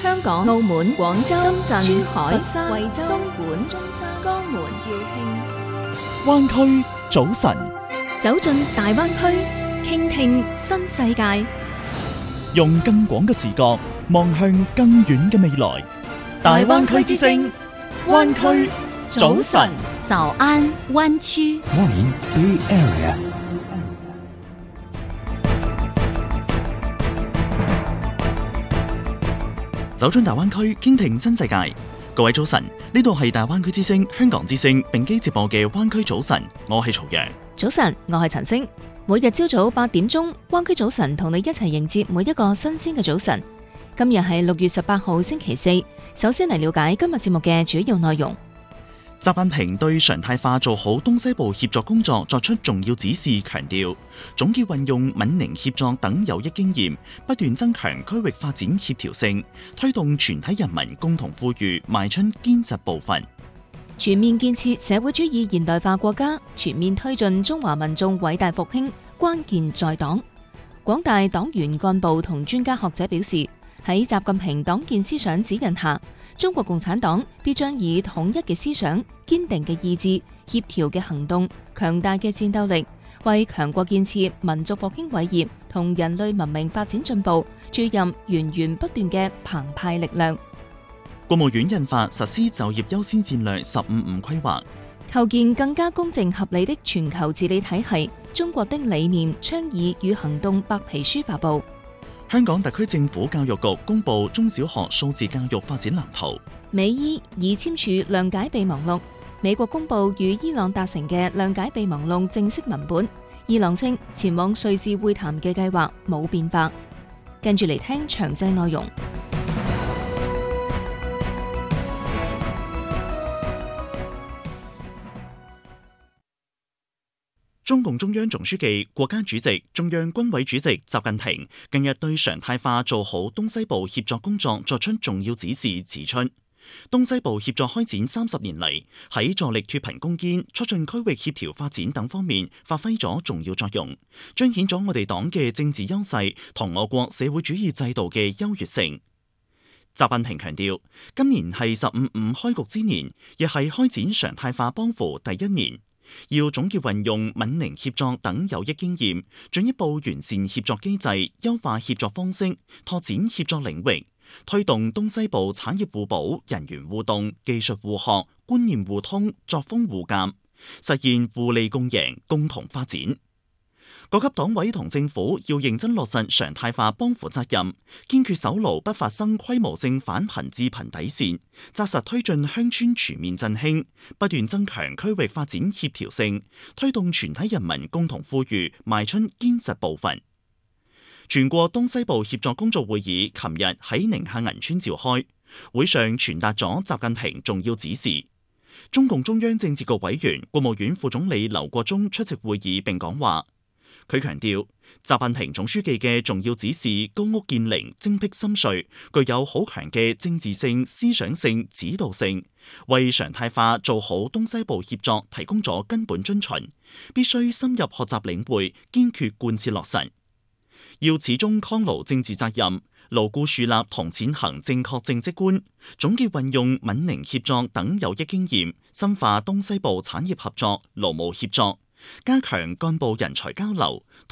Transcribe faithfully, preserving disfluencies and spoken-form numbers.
香港、澳門、廣州、深圳、珠海、佛山、惠州、東莞、中山、江門、肇慶。 灣區早晨， 走進大灣區，傾聽新世界， 用更廣嘅視角望向更遠嘅未來。大灣區之聲，灣區早晨， 早安灣區。 Morning Bay Area。 走進大灣區，傾聽新世界。各位早晨，呢度係大灣區之聲、香港之聲並機接播嘅灣區早晨，我係曹陽。 早晨，我係陳星。每日朝早八點鐘，灣區早晨同你一齊迎接每一個新鮮嘅早晨。今日係六月十八號星期四。首先嚟了解今日節目嘅主要內容。 習近平對常態化做好東西部協作工作作出重要指示，強調總結運用閩寧協作等有益經驗，不斷增強區域發展協調性，推動全體人民共同富裕邁出堅實步伐。 全面建設社會主義現代化國家，全面推進中華民眾偉大復興，關鍵在黨。廣大黨員幹部同專家學者表示，喺習近平黨建思想指引下，中國共產黨必將以統一嘅思想、堅定嘅意志、協調嘅行動、強大嘅戰鬥力，為強國建設、民族復興偉業同人類文明發展進步注入源源不斷嘅澎湃力量。 國務院印發實施就業優先戰略十五五規劃， 構建更加公正合理的全球治理體系。中國的理念、倡議與行動白皮書發布。 香港特區政府教育局公布中小學數字教育發展藍圖。 美伊已簽署諒解備忘錄，美國公布與伊朗達成嘅諒解備忘錄正式文本。伊朗稱前往瑞士會談嘅計劃冇變化。跟住嚟聽詳細內容。 中共中央總書記、國家主席、中央軍委主席習近平近日對常態化做好東西部協作工作作出重要指示，指出東西部協作開展三十年嚟，喺助力脫貧攻堅、促進區域協調發展等方面發揮咗重要作用，彰顯咗我哋黨嘅政治優勢同我國社會主義制度嘅優越性。習近平強調，今年係十五五開局之年，亦係開展常態化幫扶第一年。要總結運用閩寧協作等有益經驗，進一步完善協作機制，優化協作方式，拓展協作領域，推動東西部產業互補、人員互動、技術互學、觀念互通、作風互鑑，實現互利共贏、共同發展。各級黨委同政府要認真落實常態化幫扶責任，堅決守牢不發生規模性返貧致貧底線，紮實推進鄉村全面振興，不斷增強區域發展協調性，推動全體人民共同富裕邁出堅實步伐。全國東西部協作工作會議琴日喺寧夏銀川召開，會上傳達咗習近平重要指示。中共中央政治局委員、國務院副總理劉國中出席會議並講話。佢強調，習近平總書記嘅重要指示高屋建瓴、精辟深邃，具有好強嘅政治性、思想性、指導性，為常態化做好東西部協作提供咗根本遵循，必須深入學習領會，堅決貫徹落實。要始終戡牢政治責任，牢固樹立同踐行正確政績觀，總結運用閩寧協作等有益經驗，深化東西部產業合作、勞務協作，加強幹部人才交流。